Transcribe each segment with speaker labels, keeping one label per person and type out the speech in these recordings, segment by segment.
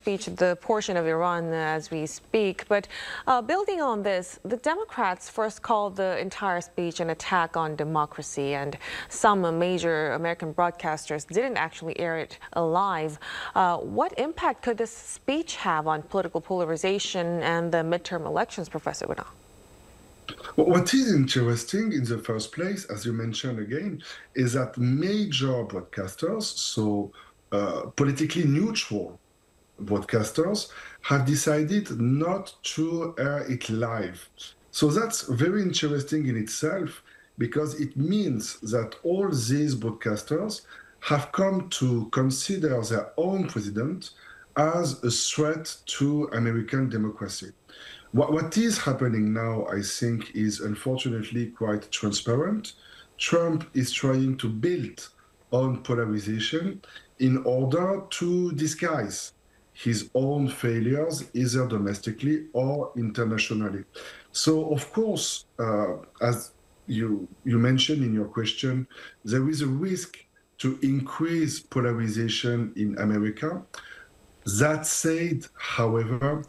Speaker 1: Speech, the portion of Iran as we speak. But building on this, the Democrats first called the entire speech an attack on democracy, and some major American broadcasters didn't actually air it live. What impact could this speech have on political polarization and the midterm elections, Professor Guna?
Speaker 2: What is interesting in the first place, as you mentioned again, is that major broadcasters, so politically neutral broadcasters, have decided not to air it live. So that's very interesting in itself, because it means that all these broadcasters have come to consider their own president as a threat to American democracy. What is happening now, I think, is unfortunately quite transparent. Trump is trying to build on polarization in order to disguise his own failures, either domestically or internationally. So, of course, as you mentioned in your question, there is a risk to increase polarization in America. That said, however,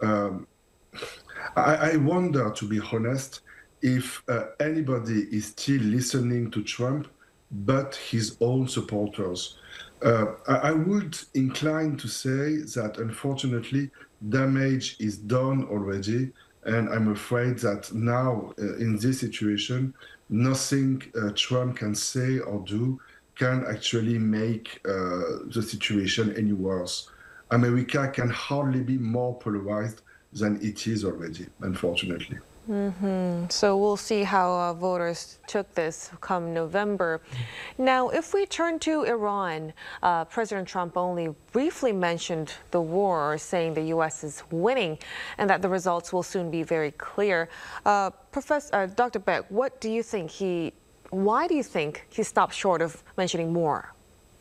Speaker 2: I wonder, to be honest, if anybody is still listening to Trump but his own supporters. I would incline to say that, unfortunately, damage is done already, and I'm afraid that now, in this situation, nothing Trump can say or do can actually make the situation any worse. America can hardly be more polarized than it is already, unfortunately.
Speaker 1: So we'll see how voters took this come November. Now, if we turn to Iran, President Trump only briefly mentioned the war, saying the U.S. is winning and that the results will soon be very clear. Dr. Beck, why do you think he stopped short of mentioning more?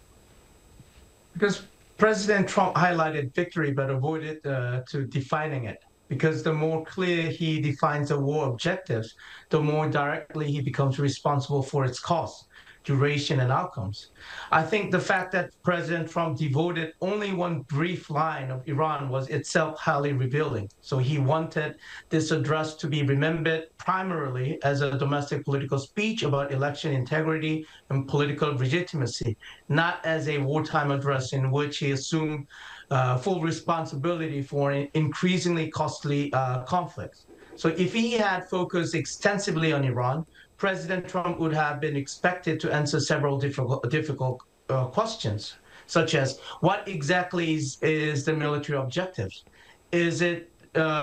Speaker 3: Because President Trump highlighted victory but avoided to defining it. Because the more clear he defines the war objectives, the more directly he becomes responsible for its cost, duration, and outcomes. I think the fact that President Trump devoted only one brief line of Iran was itself highly revealing. So he wanted this address to be remembered primarily as a domestic political speech about election integrity and political legitimacy, not as a wartime address in which he assumed full responsibility for increasingly costly conflicts. So if he had focused extensively on Iran, President Trump would have been expected to answer several difficult questions, such as what exactly is the military objectives? Is it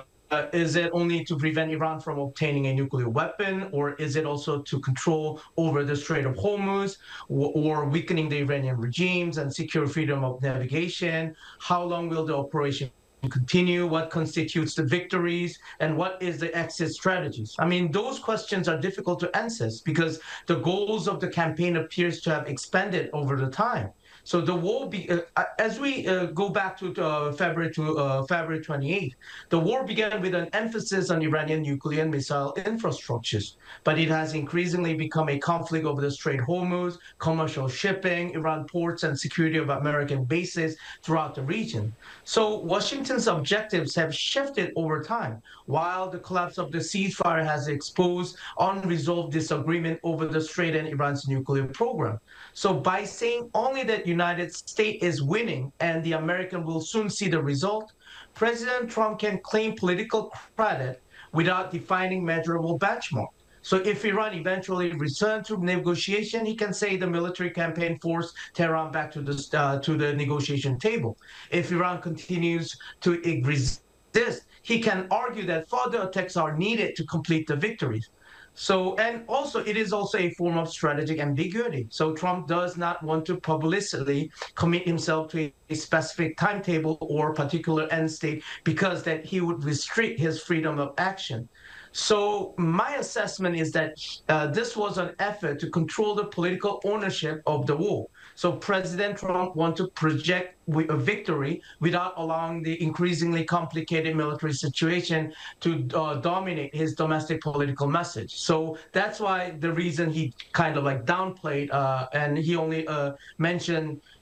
Speaker 3: only to prevent Iran from obtaining a nuclear weapon, or is it also to control over the Strait of Hormuz, or weakening the Iranian regimes and secure freedom of navigation? How long will the operation continue? What constitutes the victories? And what is the exit strategies? I mean, those questions are difficult to answer because the goals of the campaign appears to have expanded over the time. So the war, as we go back to February 28th, the war began with an emphasis on Iranian nuclear and missile infrastructures, but it has increasingly become a conflict over the Strait of Hormuz, commercial shipping, Iran ports, and security of American bases throughout the region. So Washington's objectives have shifted over time, while the collapse of the ceasefire has exposed unresolved disagreement over the Strait and Iran's nuclear program. So by saying only that United States is winning and the American will soon see the result, President Trump can claim political credit without defining measurable benchmark. So if Iran eventually returns to negotiation, he can say the military campaign forced Tehran back to the negotiation table. If Iran continues to resist, he can argue that further attacks are needed to complete the victories. So, and also, it is also a form of strategic ambiguity. So Trump does not want to publicly commit himself to a specific timetable or particular end state because that he would restrict his freedom of action. So my assessment is that this was an effort to control the political ownership of the war. So President Trump wants to project a victory without allowing the increasingly complicated military situation to dominate his domestic political message. So that's why the reason he kind of like downplayed and he only mentioned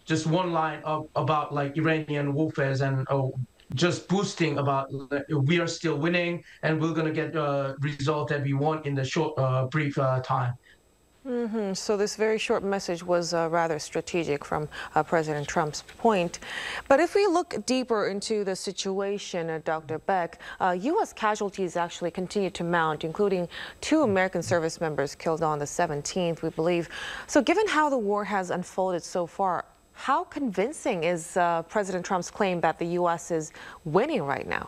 Speaker 3: just one line about like Iranian warfare and just boosting about we are still winning and we're going to get the result that we want in the short, brief time.
Speaker 1: So this very short message was rather strategic from President Trump's point. But if we look deeper into the situation, Dr. Beck, U.S. casualties actually continue to mount, including 2 American service members killed on the 17th, we believe. So given how the war has unfolded so far, how convincing is President Trump's claim that the U.S. is winning right now?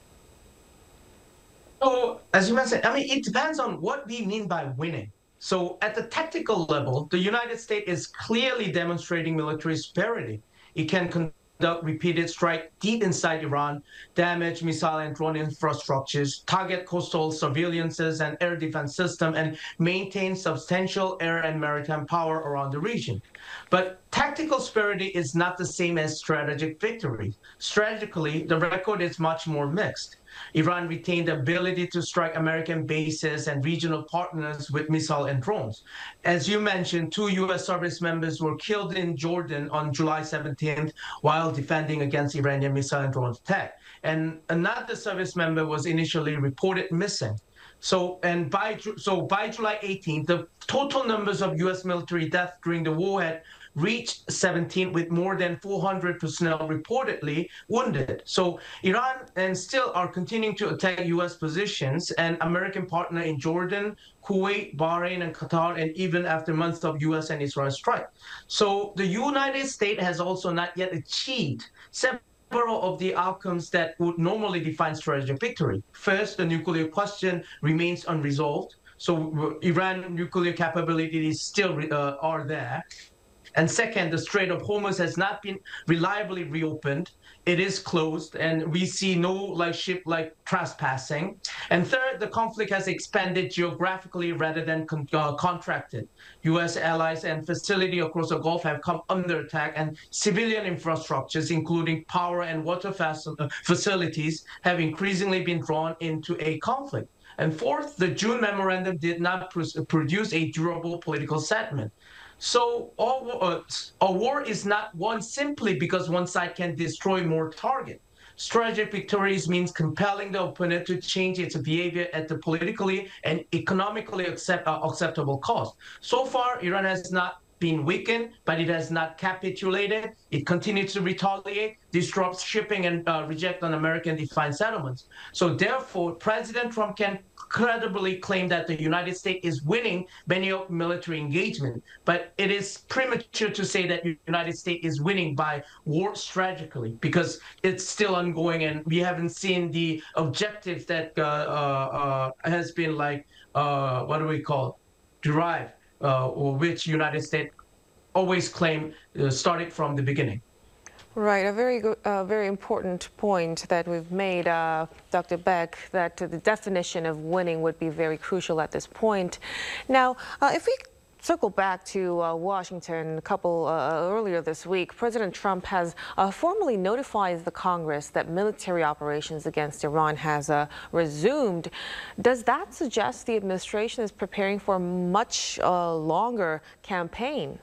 Speaker 3: So, as you mentioned, I mean, it depends on what we mean by winning. So, at the tactical level, the United States is clearly demonstrating military superiority. It can conduct repeated strikes deep inside Iran, damage missile and drone infrastructures, target coastal surveillances and air defense system, and maintain substantial air and maritime power around the region. But tactical superiority is not the same as strategic victory. Strategically, the record is much more mixed. Iran retained the ability to strike American bases and regional partners with missiles and drones. As you mentioned, 2 U.S. service members were killed in Jordan on July 17th while defending against Iranian missile and drone attack. And another service member was initially reported missing. So by July 18th, the total numbers of U.S. military deaths during the war had reached 17, with more than 400 personnel reportedly wounded. So Iran and still are continuing to attack U.S. positions and American partner in Jordan, Kuwait, Bahrain, and Qatar, and even after months of U.S. and Israel strike. So the United States has also not yet achieved several of the outcomes that would normally define strategic victory. First, the nuclear question remains unresolved. So Iran nuclear capabilities still are there. And second, the Strait of Hormuz has not been reliably reopened. It is closed, and we see no ship trespassing. And third, the conflict has expanded geographically rather than contracted. U.S. allies and facilities across the Gulf have come under attack, and civilian infrastructures, including power and water facilities, have increasingly been drawn into a conflict. And fourth, the June memorandum did not produce a durable political settlement. So a war is not won simply because one side can destroy more targets. Strategic victories means compelling the opponent to change its behavior at the politically and economically acceptable cost. So far, Iran has not been weakened, but it has not capitulated. It continues to retaliate, disrupts shipping, and reject on American defined settlements. So therefore, President Trump can credibly claim that the United States is winning many of military engagement, but it is premature to say that the United States is winning by war strategically because it's still ongoing and we haven't seen the objectives that has been derived or which United States always claim started from the beginning.
Speaker 1: Right, a very good, very important point that we've made, Dr. Beck, that the definition of winning would be very crucial at this point. Now, if we circle back to Washington earlier this week, President Trump has formally notified the Congress that military operations against Iran has resumed. Does that suggest the administration is preparing for a much longer campaign?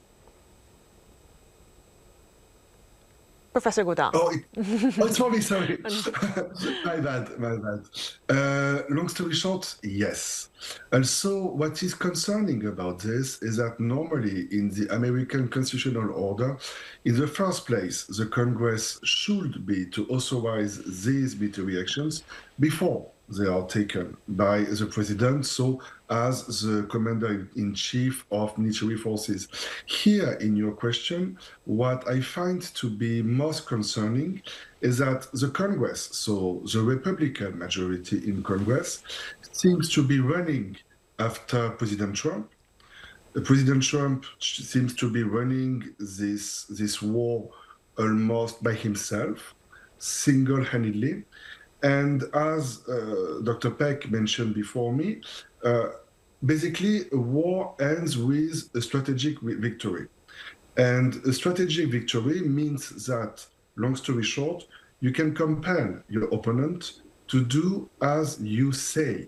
Speaker 1: Professor Gaudin.
Speaker 2: Sorry. My bad. Long story short, yes. Also, what is concerning about this is that normally in the American constitutional order, in the first place, the Congress should be to authorize these military actions before they are taken by the president, so as the commander-in-chief of military forces. Here, in your question, what I find to be most concerning is that the Congress, so the Republican majority in Congress, seems to be running after President Trump. President Trump seems to be running this war almost by himself, single-handedly. And as Dr. Peck mentioned before me, basically a war ends with a strategic victory. And a strategic victory means that, long story short, you can compel your opponent to do as you say.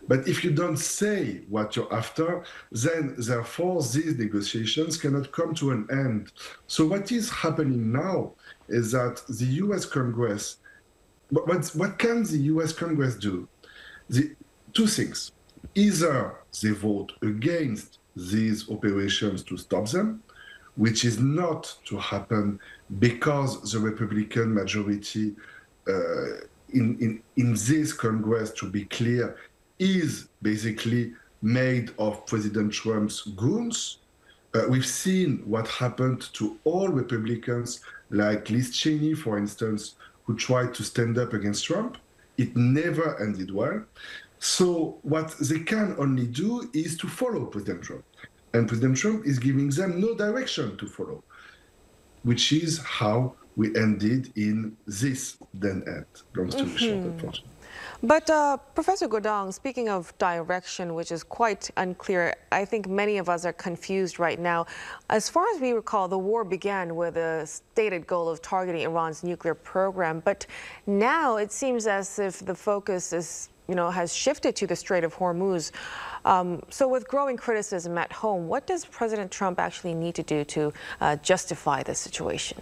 Speaker 2: But if you don't say what you're after, then therefore these negotiations cannot come to an end. So what is happening now is that the US Congress, what can the US Congress do? Two things. Either they vote against these operations to stop them, which is not to happen because the Republican majority in this Congress, to be clear, is basically made of President Trump's goons. We've seen what happened to all Republicans, like Liz Cheney, for instance, who tried to stand up against Trump. It never ended well. So what they can only do is to follow President Trump. And President Trump is giving them no direction to follow, which is how we ended in this then end. Long story short, unfortunately.
Speaker 1: But Professor Godong, speaking of direction, which is quite unclear, I think many of us are confused right now. As far as we recall, the war began with a stated goal of targeting Iran's nuclear program. But now it seems as if the focus is, has shifted to the Strait of Hormuz. So with growing criticism at home, what does President Trump actually need to do to justify this situation?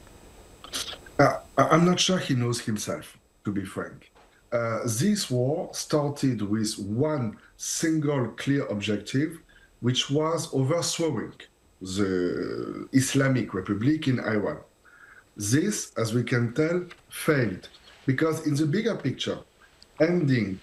Speaker 2: I'm not sure he knows himself, to be frank. This war started with one single clear objective, which was overthrowing the Islamic Republic in Iran. This, as we can tell, failed, because in the bigger picture, ending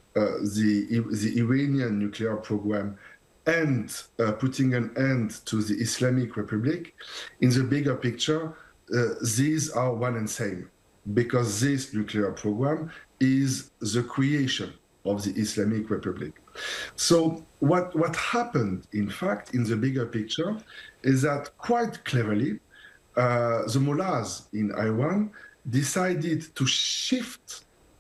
Speaker 2: the Iranian nuclear program and putting an end to the Islamic Republic, in the bigger picture, these are one and same, because this nuclear program is the creation of the Islamic Republic. So what happened, in fact, in the bigger picture, is that quite cleverly, the mullahs in Iran decided to shift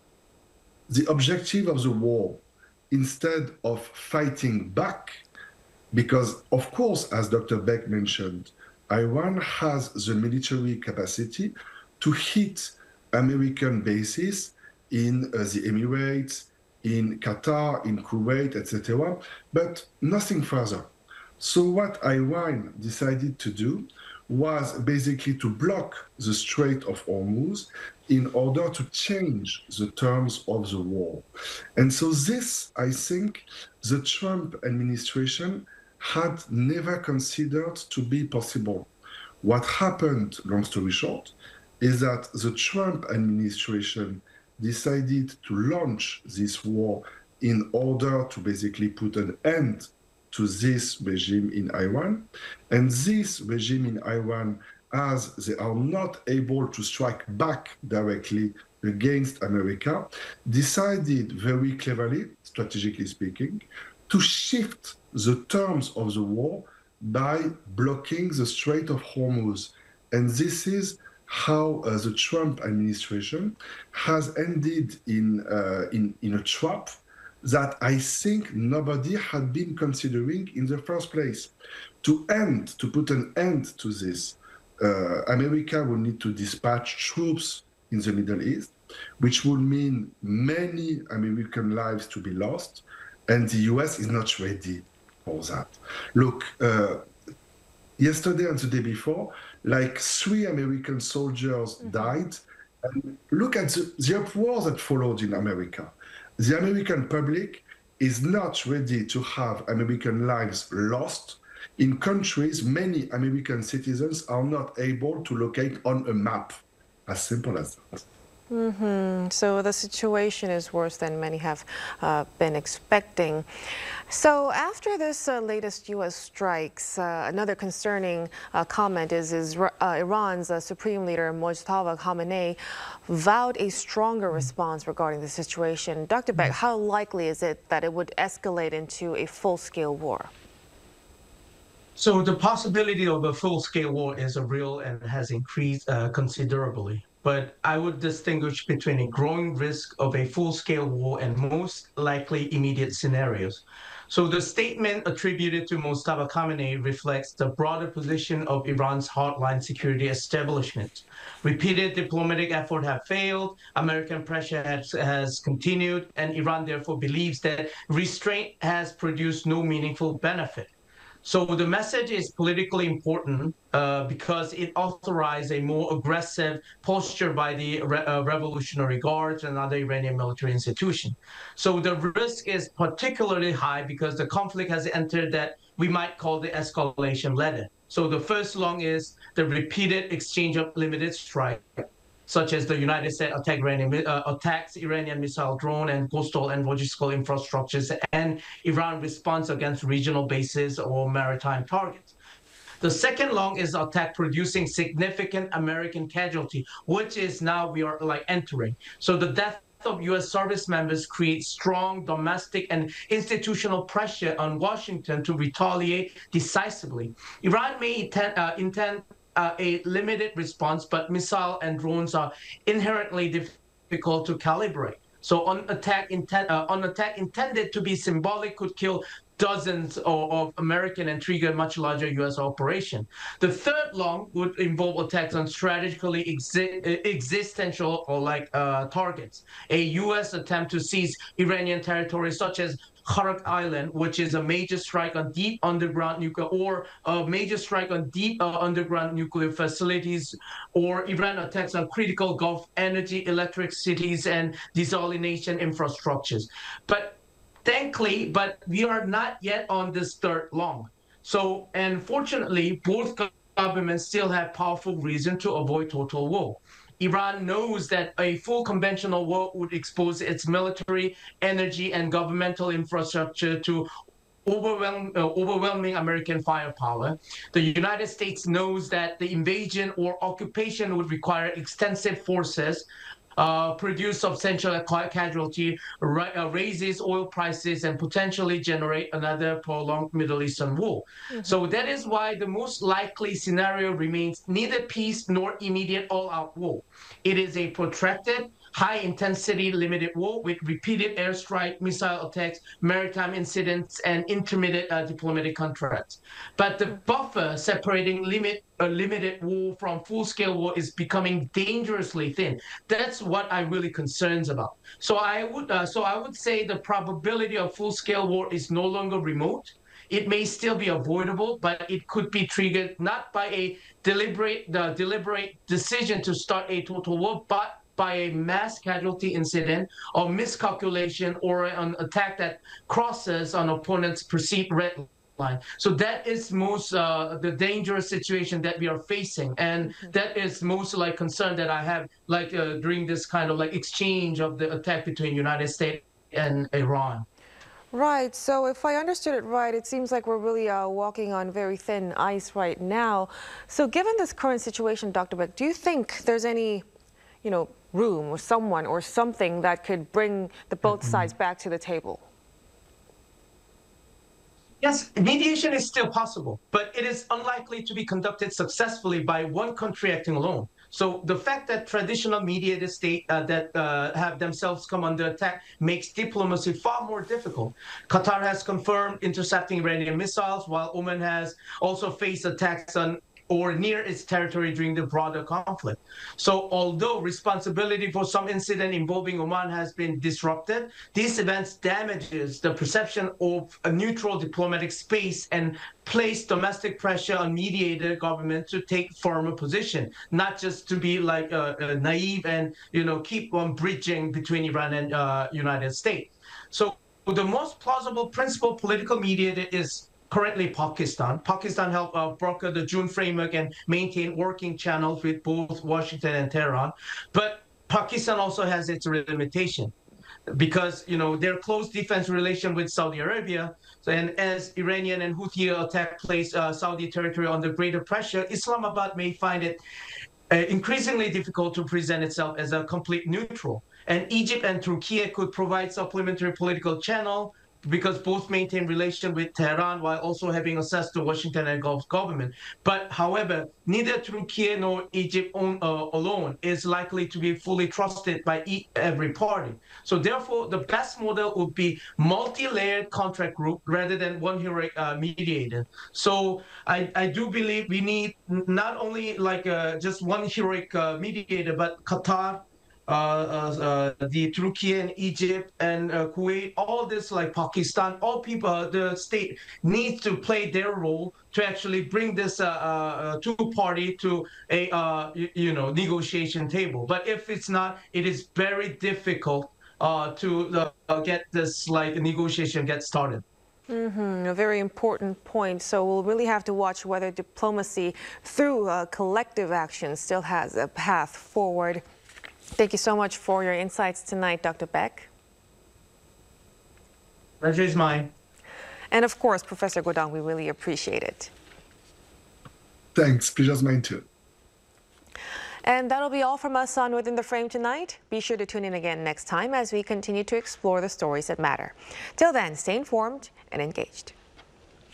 Speaker 2: the objective of the war. Instead of fighting back, because, of course, as Dr. Beck mentioned, Iran has the military capacity to hit American bases in the Emirates, in Qatar, in Kuwait, etc., but nothing further. So what Iran decided to do was basically to block the Strait of Hormuz in order to change the terms of the war. And so this, I think, the Trump administration had never considered to be possible. What happened, long story short, is that the Trump administration decided to launch this war in order to basically put an end to this regime in Iran. And this regime in Iran, as they are not able to strike back directly against America, decided very cleverly, strategically speaking, to shift the terms of the war by blocking the Strait of Hormuz. And this is how the Trump administration has ended in a trap that I think nobody had been considering in the first place. To put an end to this, America will need to dispatch troops in the Middle East, which would mean many American lives to be lost, and the US is not ready for that. Look, yesterday and the day before, like 3 American soldiers died. And look at the uproar that followed in America. The American public is not ready to have American lives lost. In countries, many American citizens are not able to locate on a map. As simple as that.
Speaker 1: So the situation is worse than many have been expecting. So after this latest U.S. strikes, another concerning comment is Iran's Supreme Leader Mojtaba Khamenei vowed a stronger response regarding the situation. Dr. Beck, how likely is it that it would escalate into a full-scale war?
Speaker 3: So the possibility of a full-scale war is real and has increased considerably. But I would distinguish between a growing risk of a full-scale war and most likely immediate scenarios. So the statement attributed to Mustafa Khamenei reflects the broader position of Iran's hardline security establishment. Repeated diplomatic efforts have failed, American pressure has continued, and Iran therefore believes that restraint has produced no meaningful benefit. So the message is politically important because it authorized a more aggressive posture by the Revolutionary Guards and other Iranian military institutions. So the risk is particularly high because the conflict has entered that we might call the escalation ladder. So the first lung is the repeated exchange of limited strike, such as the United States attacks Iranian missile drone and coastal and logistical infrastructures, and Iran responds against regional bases or maritime targets. The second lung is attack producing significant American casualty, which is now we are like entering. So the death of U.S. service members creates strong domestic and institutional pressure on Washington to retaliate decisively. Iran may intend a limited response, but missile and drones are inherently difficult to calibrate. So an attack intended to be symbolic could kill dozens of American and trigger much larger U.S. operation. The third lung would involve attacks on strategically existential or targets. A U.S. attempt to seize Iranian territory such as Kharak Island, which is a major strike on deep underground nuclear, or a major strike on deep underground nuclear facilities, or Iran attacks on critical Gulf energy, electric cities, and desalination infrastructures. But thankfully, we are not yet on this third lung. So, and fortunately, both governments still have powerful reason to avoid total war. Iran knows that a full conventional war would expose its military, energy, and governmental infrastructure to overwhelming American firepower. The United States knows that the invasion or occupation would require extensive forces, produce substantial casualty, raises oil prices, and potentially generate another prolonged Middle Eastern war. Mm-hmm. So that is why the most likely scenario remains neither peace nor immediate all-out war. It is a protracted, high-intensity limited war with repeated airstrike, missile attacks, maritime incidents, and intermittent diplomatic contracts. But the buffer separating limited war from full-scale war is becoming dangerously thin. That's what I'm really concerned about. So I would say the probability of full-scale war is no longer remote. It may still be avoidable, but it could be triggered not by a deliberate decision to start a total war, but by a mass casualty incident or miscalculation or an attack that crosses an opponent's perceived red line. So that is most the dangerous situation that we are facing, and that is most concern that I have during this kind of exchange of the attack between United States and Iran.
Speaker 1: Right. So if I understood it right, it seems like we're really walking on very thin ice right now. So given this current situation, Dr. Baig, do you think there's any, room or someone or something that could bring the both sides back to the table?
Speaker 3: Yes, mediation is still possible, but it is unlikely to be conducted successfully by one country acting alone. So the fact that traditional mediated states that have themselves come under attack makes diplomacy far more difficult. Qatar has confirmed intercepting Iranian missiles, while Oman has also faced attacks on or near its territory during the broader conflict. So although responsibility for some incident involving Oman has been disrupted, these events damages the perception of a neutral diplomatic space and place domestic pressure on mediator government to take firmer position, not just to be naive and keep on bridging between Iran and United States. So the most plausible principal political mediator is currently Pakistan. Pakistan helped broker the June framework and maintain working channels with both Washington and Tehran. But Pakistan also has its limitation because, their close defense relation with Saudi Arabia, and as Iranian and Houthi attack place Saudi territory under greater pressure, Islamabad may find it increasingly difficult to present itself as a complete neutral. And Egypt and Turkey could provide supplementary political channel, because both maintain relation with Tehran while also having access to Washington and Gulf government. But however, neither Turkey nor Egypt alone is likely to be fully trusted by every party. So therefore, the best model would be multi-layered contract group rather than one heroic mediator. So I do believe we need not only like just one heroic mediator, but Qatar, the Turkey and Egypt and Kuwait, all this like Pakistan, all people, the state needs to play their role to actually bring this two-party to a negotiation table. But if it's not, it is very difficult to get this like negotiation get started.
Speaker 1: A very important point. So we'll really have to watch whether diplomacy through collective action still has a path forward. Thank you so much for your insights tonight, Dr. Baek.
Speaker 3: Pleasure is mine.
Speaker 1: And of course, Professor Godong, we really appreciate it.
Speaker 2: Thanks. Pleasure's mine too.
Speaker 1: And that'll be all from us on Within the Frame tonight. Be sure to tune in again next time as we continue to explore the stories that matter. Till then, stay informed and engaged.